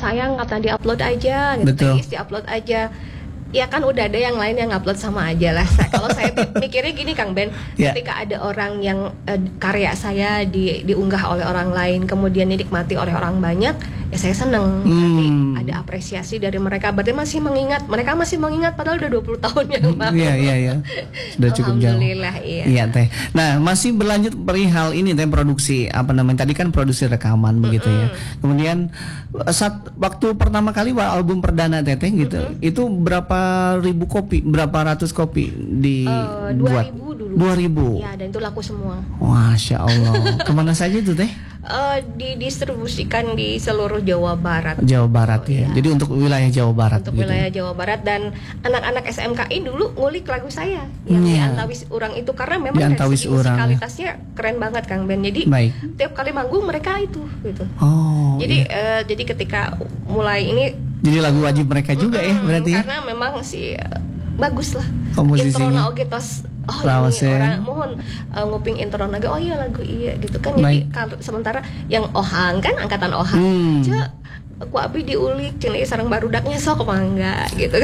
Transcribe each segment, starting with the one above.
sayang kata diupload aja gitu, Betul. diupload aja. Ya kan udah ada yang lain yang upload sama aja lah. Kalau saya mikirnya gini Kang Ben, Ya. ketika ada orang yang karya saya diunggah oleh orang lain, kemudian dinikmati oleh orang banyak, ya saya seneng. Berarti ada apresiasi dari mereka. Berarti mereka masih mengingat padahal udah 20 tahun yang lalu. Iya. Sudah cukup jauh. Alhamdulillah, iya. Iya Teh. Nah, masih berlanjut perihal ini Teh, produksi apa namanya? Tadi kan produksi rekaman begitu ya. Kemudian waktu pertama kali album perdana Teteh gitu, itu berapa ribu kopi, berapa ratus kopi dibuat? 2000 dulu. 2000. Ya, dan itu laku semua. Masya Allah. Kemana saja itu Teh? Didistribusikan di seluruh Jawa Barat. Jawa Barat ya. Jadi untuk wilayah Jawa Barat. Untuk gitu. wilayah Jawa Barat, dan anak-anak SMKI dulu ngulik lagu saya yang di Antawis Urang itu, karena memang dari segi musikalitasnya keren banget Kang Ben. Jadi tiap kali manggung mereka itu gitu. Jadi ketika mulai ini, jadi lagu wajib mereka juga ya berarti ya. Karena memang sih bagus lah komposisinya. Introna oge tos. Ini orang mohon nguping intro lagi. Oh iya lagu iya gitu kan. Jadi sementara yang Ohang kan angkatan Ohang. Aku abi diulik cini sarang barudaknya sok mangga gitu.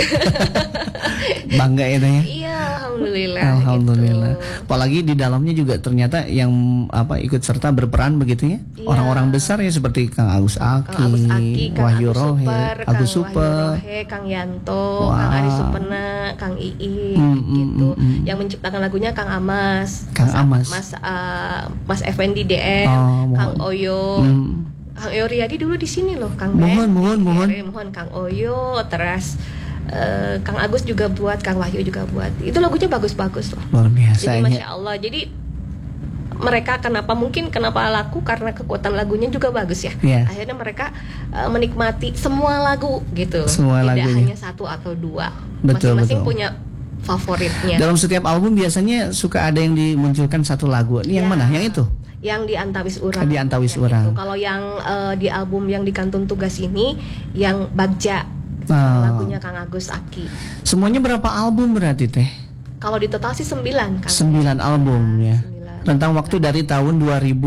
Bangga ya Teh ya. Iya, alhamdulillah. Gitu. Apalagi di dalamnya juga ternyata yang ikut serta berperan begitu ya. Iya. Orang-orang besar ya seperti Kang Agus Aki, Wahyu Rohe, Agus Super, Kang Yanto, Kang Ari Supena, Kang Ii gitu. Yang menciptakan lagunya Kang Amas, Mas Effendi DM, Kang Oyo. Kang Oyo Riyadi dulu di sini loh, Kang Ben. Mohon Kang Oyo, terus Kang Agus juga buat, Kang Wahyu juga buat. Itu lagunya bagus-bagus loh. Luar biasa. Jadi Masya Allah. Jadi mereka kenapa laku karena kekuatan lagunya juga bagus ya. Akhirnya mereka menikmati semua lagu gitu. Tidak hanya satu atau dua. Masing-masing punya favoritnya. Dalam setiap album biasanya suka ada yang dimunculkan satu lagu. Ini yang mana? Yang itu? Yang di Antawis Urang. Di Antawis Urang. Kalau yang di album yang di Kantun Tugas ini, yang Bagja, lagunya Kang Agus Aki. Semuanya berapa album berarti Teh? Kalau di total sih 9 Kang. 9 album ya. Rentang waktu dari tahun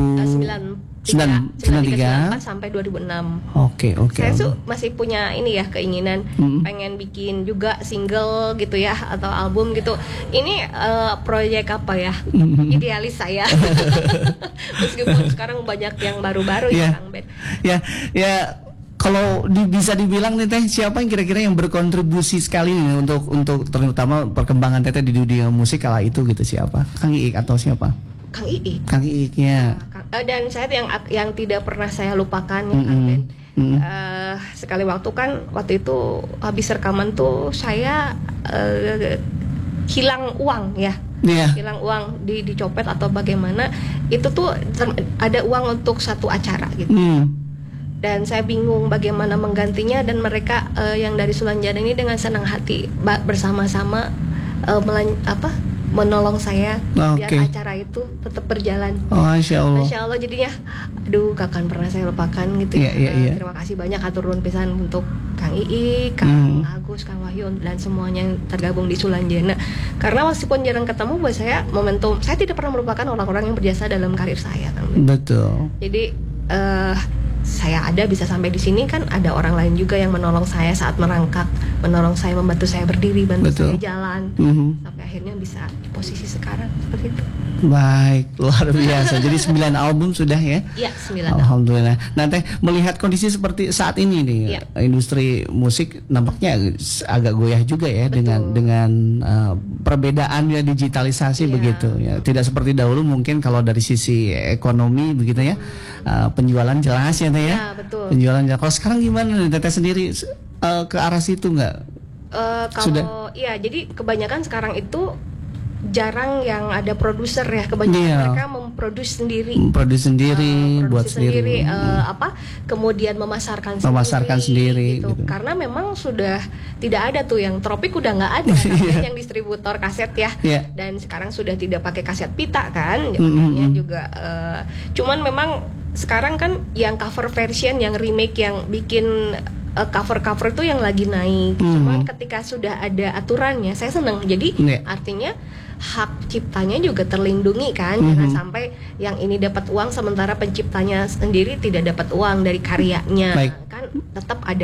1993 sampai 2006. Oke. Saya masih punya ini ya, keinginan pengen bikin juga single gitu ya, atau album gitu. Ini proyek apa ya? Idealis saya. Meskipun sekarang banyak yang baru-baru ya Kang Ben. Ya. Kalau bisa dibilang nih Teh, siapa yang kira-kira yang berkontribusi sekali nih untuk terutama perkembangan Teteh di dunia musik kala itu gitu, siapa? Kang Iik atau siapa? Kang Iik. Kang Iik ya. Dan saya yang tidak pernah saya lupakan ya Kang Ben. Sekali waktu itu habis rekaman tuh saya hilang uang ya. Hilang uang, dicopet atau bagaimana. Itu tuh ada uang untuk satu acara gitu. Dan saya bingung bagaimana menggantinya, dan mereka yang dari Sulanjana ini dengan senang hati bersama-sama menolong saya biar acara itu tetap berjalan. Masya Allah. Jadinya kapan pernah saya lupakan gitu ya. Terima kasih banyak hatur nuhun pisan untuk Kang Ii, Kang Agus, Kang Wahyu, dan semuanya yang tergabung di Sulanjana. Karena meskipun jarang ketemu, buat saya momentum, saya tidak pernah melupakan orang-orang yang berjasa dalam karir saya, Kang. Betul. Jadi saya bisa sampai di sini kan ada orang lain juga yang menolong saya saat merangkak, menolong saya, membantu saya berdiri, bantu saya jalan, sampai akhirnya bisa di posisi sekarang seperti itu. Baik, luar biasa. Jadi 9 album sudah ya? Iya, 9 Alhamdulillah. Nah Teh, melihat kondisi seperti saat ini nih, industri musik nampaknya agak goyah juga ya. dengan perbedaan ya, digitalisasi begitu ya. Tidak seperti dahulu mungkin kalau dari sisi ekonomi begitu ya. Penjualan jelas ya Teh ya. Betul. Penjualan jelas. Kalau sekarang gimana nih Teteh sendiri, ke arah situ nggak? Jadi kebanyakan sekarang itu jarang yang ada produser ya, kebanyakan mereka memproduksi sendiri, buat sendiri, kemudian memasarkan sendiri gitu. Karena memang sudah tidak ada tuh yang tropik, udah nggak ada yang distributor kaset ya, dan sekarang sudah tidak pakai kaset pita kan, jadinya juga cuman memang sekarang kan yang cover version, yang remake, yang bikin cover itu yang lagi naik. Cuman ketika sudah ada aturannya, saya senang. Jadi artinya hak ciptanya juga terlindungi kan. Jangan sampai yang ini dapat uang sementara penciptanya sendiri tidak dapat uang dari karyanya. Kan tetap ada